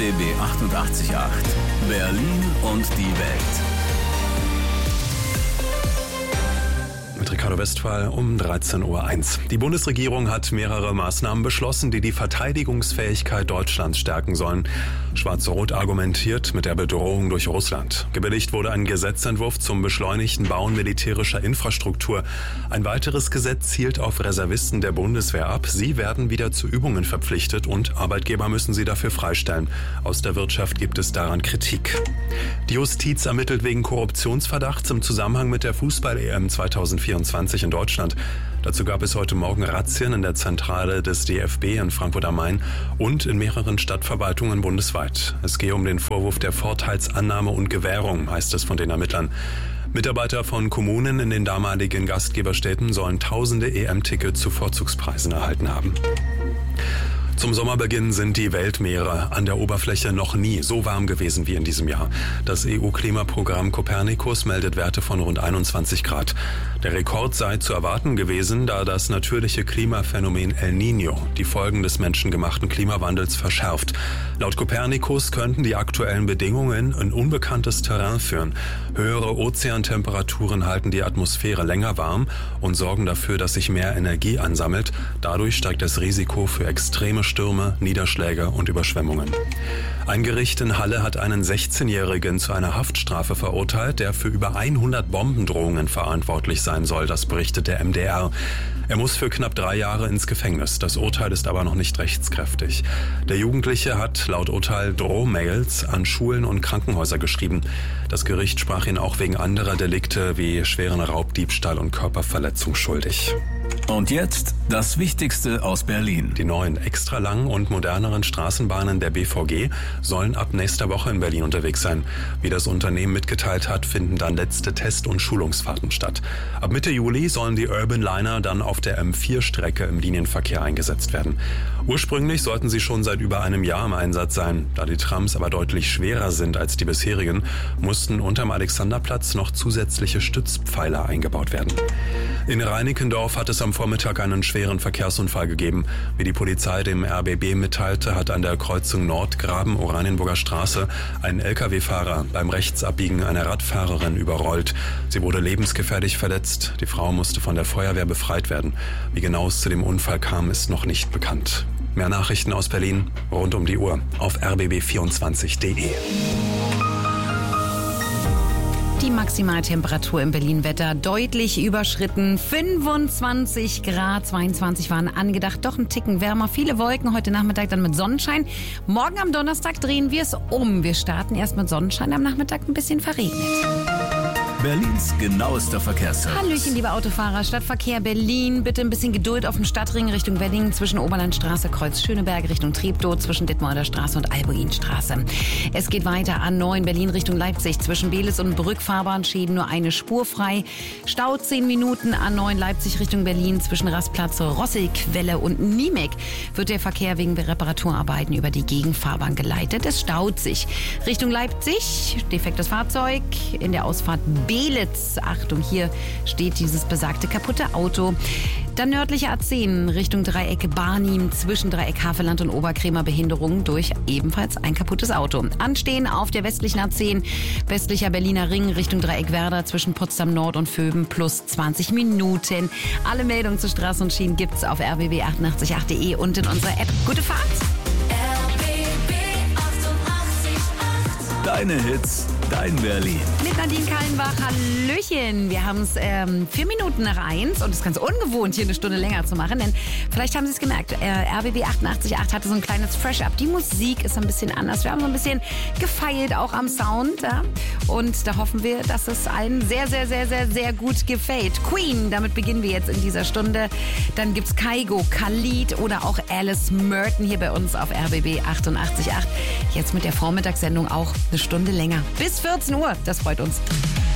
RBB 88.8 Berlin und die Welt. Mit Ricardo Westphal um 13.01 Uhr. Die Bundesregierung hat mehrere Maßnahmen beschlossen, die die Verteidigungsfähigkeit Deutschlands stärken sollen. Schwarz-Rot argumentiert mit der Bedrohung durch Russland. Gebilligt wurde ein Gesetzentwurf zum beschleunigten Bauen militärischer Infrastruktur. Ein weiteres Gesetz zielt auf Reservisten der Bundeswehr ab. Sie werden wieder zu Übungen verpflichtet und Arbeitgeber müssen sie dafür freistellen. Aus der Wirtschaft gibt es daran Kritik. Die Justiz ermittelt wegen Korruptionsverdachts im Zusammenhang mit der Fußball-EM 2024 in Deutschland. Dazu gab es heute Morgen Razzien in der Zentrale des DFB in Frankfurt am Main und in mehreren Stadtverwaltungen bundesweit. Es gehe um den Vorwurf der Vorteilsannahme und Gewährung, heißt es von den Ermittlern. Mitarbeiter von Kommunen in den damaligen Gastgeberstädten sollen tausende EM-Tickets zu Vorzugspreisen erhalten haben. Zum Sommerbeginn sind die Weltmeere an der Oberfläche noch nie so warm gewesen wie in diesem Jahr. Das EU-Klimaprogramm Copernicus meldet Werte von rund 21 Grad. Der Rekord sei zu erwarten gewesen, da das natürliche Klimaphänomen El Niño die Folgen des menschengemachten Klimawandels verschärft. Laut Copernicus könnten die aktuellen Bedingungen in unbekanntes Terrain führen. Höhere Ozeantemperaturen halten die Atmosphäre länger warm und sorgen dafür, dass sich mehr Energie ansammelt. Dadurch steigt das Risiko für extreme Stürme, Niederschläge und Überschwemmungen. Ein Gericht in Halle hat einen 16-Jährigen zu einer Haftstrafe verurteilt, der für über 100 Bombendrohungen verantwortlich sein soll, das berichtet der MDR. Er muss für knapp 3 Jahre ins Gefängnis. Das Urteil ist aber noch nicht rechtskräftig. Der Jugendliche hat laut Urteil Drohmails an Schulen und Krankenhäuser geschrieben. Das Gericht sprach ihn auch wegen anderer Delikte wie schweren Raubdiebstahl und Körperverletzung schuldig. Und jetzt das Wichtigste aus Berlin. Die neuen extra langen und moderneren Straßenbahnen der BVG sollen ab nächster Woche in Berlin unterwegs sein. Wie das Unternehmen mitgeteilt hat, finden dann letzte Test- und Schulungsfahrten statt. Ab Mitte Juli sollen die Urban Liner dann auf der M4-Strecke im Linienverkehr eingesetzt werden. Ursprünglich sollten sie schon seit über einem Jahr im Einsatz sein. Da die Trams aber deutlich schwerer sind als die bisherigen, mussten unterm Alexanderplatz noch zusätzliche Stützpfeiler eingebaut werden. In Reinickendorf hat es am Vormittag einen schweren Verkehrsunfall gegeben. Wie die Polizei dem RBB mitteilte, hat an der Kreuzung Nordgraben-Oranienburger Straße ein Lkw-Fahrer beim Rechtsabbiegen eine Radfahrerin überrollt. Sie wurde lebensgefährlich verletzt. Die Frau musste von der Feuerwehr befreit werden. Wie genau es zu dem Unfall kam, ist noch nicht bekannt. Mehr Nachrichten aus Berlin rund um die Uhr auf rbb24.de. Die Maximaltemperatur im Berlin-Wetter deutlich überschritten. 25 Grad, 22 waren angedacht. Doch ein Ticken wärmer. Viele Wolken, heute Nachmittag dann mit Sonnenschein. Morgen am Donnerstag drehen wir es um. Wir starten erst mit Sonnenschein, am Nachmittag ein bisschen verregnet. Berlins genauester Verkehrsservice. Hallöchen, liebe Autofahrer. Stadtverkehr Berlin. Bitte ein bisschen Geduld auf dem Stadtring Richtung Wedding zwischen Oberlandstraße, Kreuz Schöneberg Richtung Treptow, zwischen Detmolder Straße und Albuinstraße. Es geht weiter A9 Berlin Richtung Leipzig zwischen Belis und Brück. Fahrbahnschäden nur eine Spur frei. Stau 10 Minuten A9 Leipzig Richtung Berlin zwischen Rastplatz, Rosselquelle und Niemek wird der Verkehr wegen Reparaturarbeiten über die Gegenfahrbahn geleitet. Es staut sich. Richtung Leipzig, defektes Fahrzeug in der Ausfahrt Belitz. Achtung, hier steht dieses besagte kaputte Auto. Dann nördliche A10 Richtung Dreieck Barnim zwischen Dreieck Havelland und Oberkremer Behinderung durch ebenfalls ein kaputtes Auto. Anstehen auf der westlichen A10 westlicher Berliner Ring Richtung Dreieck Werder zwischen Potsdam Nord und Vöben plus 20 Minuten. Alle Meldungen zu Straßen und Schienen gibt's auf rbb888.de und in unserer App. Gute Fahrt! RBB 88.8. Deine Hits, dein Berlin. Mit Nadine Kallenbach, hallöchen. Wir haben es 4 Minuten nach 1 und es ist ganz ungewohnt, hier eine Stunde länger zu machen, denn vielleicht haben Sie es gemerkt, RBB 88.8 hatte so ein kleines Fresh-Up. Die Musik ist ein bisschen anders. Wir haben so ein bisschen gefeilt, auch am Sound. Ja? Und da hoffen wir, dass es allen sehr, sehr, sehr, sehr, sehr gut gefällt. Queen, damit beginnen wir jetzt in dieser Stunde. Dann gibt's Kygo, Khalid oder auch Alice Merton hier bei uns auf RBB 88.8. Jetzt mit der Vormittagssendung auch eine Stunde länger. Bis 14 Uhr, das freut uns.